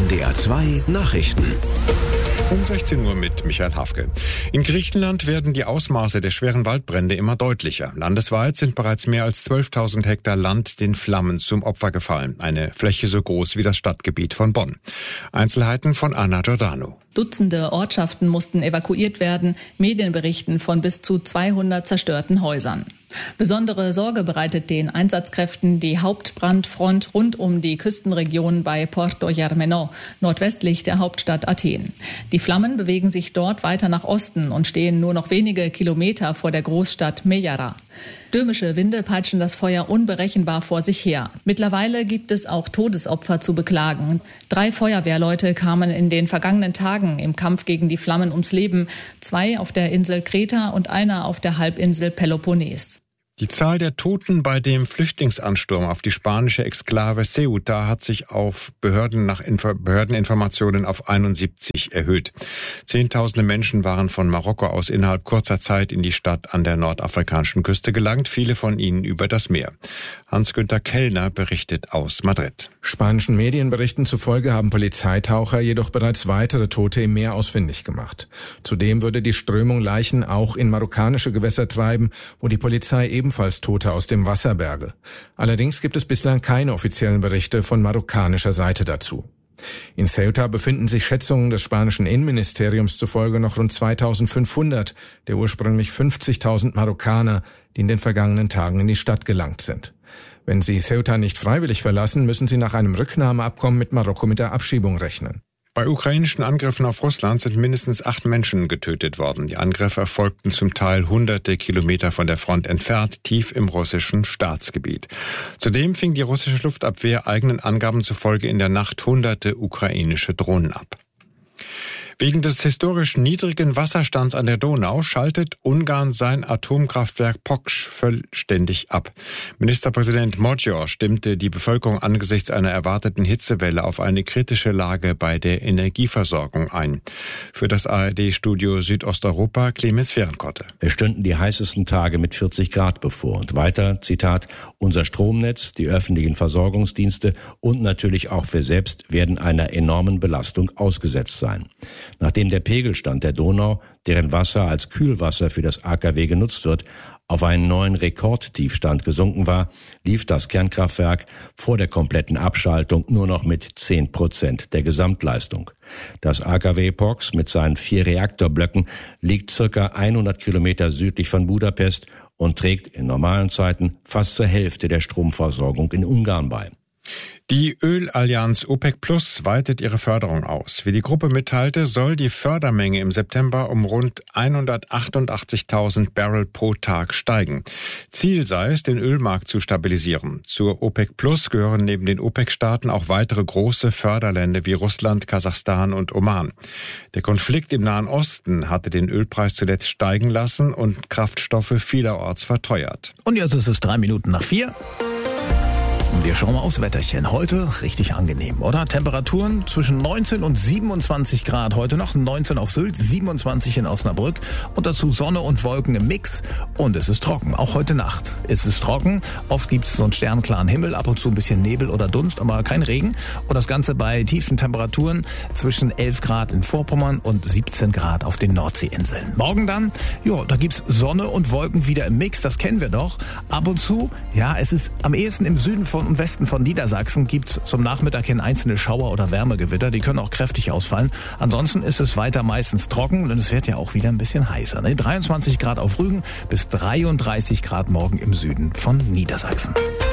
NDR 2 Nachrichten. Um 16 Uhr mit Michael Hafke. In Griechenland werden die Ausmaße der schweren Waldbrände immer deutlicher. Landesweit sind bereits mehr als 12.000 Hektar Land den Flammen zum Opfer gefallen. Eine Fläche so groß wie das Stadtgebiet von Bonn. Einzelheiten von Anna Giordano. Dutzende Ortschaften mussten evakuiert werden. Medien berichten von bis zu 200 zerstörten Häusern. Besondere Sorge bereitet den Einsatzkräften die Hauptbrandfront rund um die Küstenregion bei Porto Germano, nordwestlich der Hauptstadt Athen. Die Flammen bewegen sich dort weiter nach Osten und stehen nur noch wenige Kilometer vor der Großstadt Mejara. Stürmische Winde peitschen das Feuer unberechenbar vor sich her. Mittlerweile gibt es auch Todesopfer zu beklagen. 3 Feuerwehrleute kamen in den vergangenen Tagen im Kampf gegen die Flammen ums Leben. 2 auf der Insel Kreta und einer auf der Halbinsel Peloponnes. Die Zahl der Toten bei dem Flüchtlingsansturm auf die spanische Exklave Ceuta hat sich auf Behördeninformationen auf 71 erhöht. Zehntausende Menschen waren von Marokko aus innerhalb kurzer Zeit in die Stadt an der nordafrikanischen Küste gelangt, viele von ihnen über das Meer. Hans-Günther Kellner berichtet aus Madrid. Spanischen Medienberichten zufolge haben Polizeitaucher jedoch bereits weitere Tote im Meer ausfindig gemacht. Zudem würde die Strömung Leichen auch in marokkanische Gewässer treiben, wo die Polizei ebenfalls Tote aus dem Wasser berge. Allerdings gibt es bislang keine offiziellen Berichte von marokkanischer Seite dazu. In Ceuta befinden sich Schätzungen des spanischen Innenministeriums zufolge noch rund 2.500 der ursprünglich 50.000 Marokkaner, die in den vergangenen Tagen in die Stadt gelangt sind. Wenn sie Ceuta nicht freiwillig verlassen, müssen sie nach einem Rücknahmeabkommen mit Marokko mit der Abschiebung rechnen. Bei ukrainischen Angriffen auf Russland sind mindestens 8 Menschen getötet worden. Die Angriffe erfolgten zum Teil hunderte Kilometer von der Front entfernt, tief im russischen Staatsgebiet. Zudem fing die russische Luftabwehr eigenen Angaben zufolge in der Nacht hunderte ukrainische Drohnen ab. Wegen des historisch niedrigen Wasserstands an der Donau schaltet Ungarn sein Atomkraftwerk Poksch vollständig ab. Ministerpräsident Magyar stimmte die Bevölkerung angesichts einer erwarteten Hitzewelle auf eine kritische Lage bei der Energieversorgung ein. Für das ARD-Studio Südosteuropa Clemens Fehrenkotte. Es stünden die heißesten Tage mit 40 Grad bevor. Und weiter, Zitat, unser Stromnetz, die öffentlichen Versorgungsdienste und natürlich auch wir selbst werden einer enormen Belastung ausgesetzt sein. Nachdem der Pegelstand der Donau, deren Wasser als Kühlwasser für das AKW genutzt wird, auf einen neuen Rekordtiefstand gesunken war, lief das Kernkraftwerk vor der kompletten Abschaltung nur noch mit 10% der Gesamtleistung. Das AKW Poksch mit seinen 4 Reaktorblöcken liegt circa 100 Kilometer südlich von Budapest und trägt in normalen Zeiten fast zur Hälfte der Stromversorgung in Ungarn bei. Die Ölallianz OPEC Plus weitet ihre Förderung aus. Wie die Gruppe mitteilte, soll die Fördermenge im September um rund 188.000 Barrel pro Tag steigen. Ziel sei es, den Ölmarkt zu stabilisieren. Zur OPEC Plus gehören neben den OPEC-Staaten auch weitere große Förderländer wie Russland, Kasachstan und Oman. Der Konflikt im Nahen Osten hatte den Ölpreis zuletzt steigen lassen und Kraftstoffe vielerorts verteuert. Und jetzt ist es 4:03. Wir schauen mal aufs Wetterchen. Heute richtig angenehm, oder? Temperaturen zwischen 19 und 27 Grad. Heute noch 19 auf Sylt, 27 in Osnabrück und dazu Sonne und Wolken im Mix. Und es ist trocken. Auch heute Nacht ist es trocken. Oft gibt es so einen sternklaren Himmel, ab und zu ein bisschen Nebel oder Dunst, aber kein Regen. Und das Ganze bei tiefsten Temperaturen zwischen 11 Grad in Vorpommern und 17 Grad auf den Nordseeinseln. Morgen dann, da gibt's Sonne und Wolken wieder im Mix. Das kennen wir doch. Ab und zu, es ist am ehesten im Süden und Westen von Niedersachsen gibt's zum Nachmittag hin einzelne Schauer oder Wärmegewitter. Die können auch kräftig ausfallen. Ansonsten ist es weiter meistens trocken und es wird ja auch wieder ein bisschen heißer. 23 Grad auf Rügen bis 33 Grad morgen im Süden von Niedersachsen.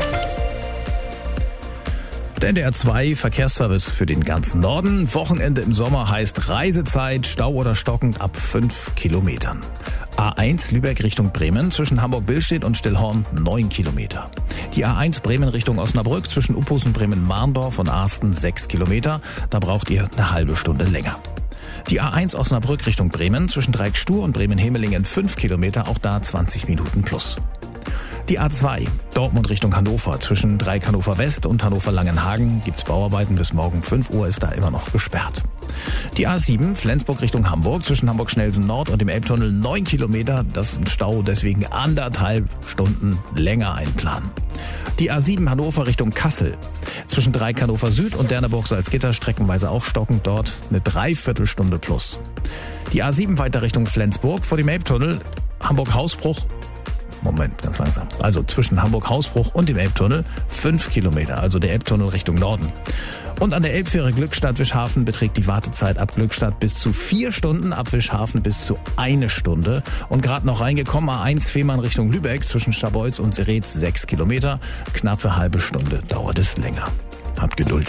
Der NDR 2 Verkehrsservice für den ganzen Norden. Wochenende im Sommer heißt Reisezeit, Stau oder stockend ab 5 Kilometern. A1 Lübeck Richtung Bremen zwischen Hamburg-Billstedt und Stillhorn 9 Kilometer. Die A1 Bremen Richtung Osnabrück zwischen Uphusen, Bremen-Marndorf und Arsten 6 Kilometer. Da braucht ihr eine halbe Stunde länger. Die A1 Osnabrück Richtung Bremen zwischen Dreieckstuhr und Bremen-Hemelingen 5 Kilometer, auch da 20 Minuten plus. Die A2, Dortmund Richtung Hannover. Zwischen Dreieck Hannover West und Hannover Langenhagen gibt's Bauarbeiten. Bis morgen 5 Uhr ist da immer noch gesperrt. Die A7, Flensburg Richtung Hamburg. Zwischen Hamburg-Schnellsen Nord und dem Elbtunnel 9 Kilometer. Das ist ein Stau, deswegen 1,5 Stunden länger einplanen. Die A7 Hannover Richtung Kassel. Zwischen Dreieck Hannover Süd und Derneburg-Salzgitter streckenweise auch stockend, dort eine Dreiviertelstunde plus. Die A7 weiter Richtung Flensburg vor dem Elbtunnel Hamburg-Hausbruch. Moment, ganz langsam. Also zwischen Hamburg-Hausbruch und dem Elbtunnel 5 Kilometer, also der Elbtunnel Richtung Norden. Und an der Elbfähre Glückstadt-Wischhafen beträgt die Wartezeit ab Glückstadt bis zu 4 Stunden, ab Wischhafen bis zu 1 Stunde. Und gerade noch reingekommen, A1 Fehmarn Richtung Lübeck zwischen Scharbeutz und Seretz 6 Kilometer. Knappe halbe Stunde dauert es länger. Habt Geduld.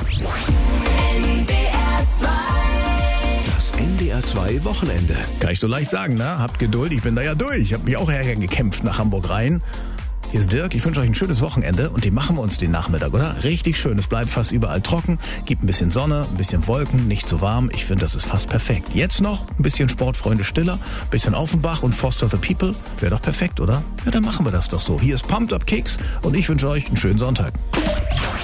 Das NDR 2 Wochenende. Kann ich so leicht sagen, ne? Habt Geduld, ich bin da ja durch. Ich habe mich auch hergekämpft nach Hamburg rein. Hier ist Dirk, ich wünsche euch ein schönes Wochenende und die machen wir uns den Nachmittag, oder? Richtig schön, es bleibt fast überall trocken, gibt ein bisschen Sonne, ein bisschen Wolken, nicht so warm. Ich finde, das ist fast perfekt. Jetzt noch ein bisschen Sportfreunde Stiller, ein bisschen Offenbach und Foster the People. Wäre doch perfekt, oder? Ja, dann machen wir das doch so. Hier ist Pumped Up Kicks und ich wünsche euch einen schönen Sonntag.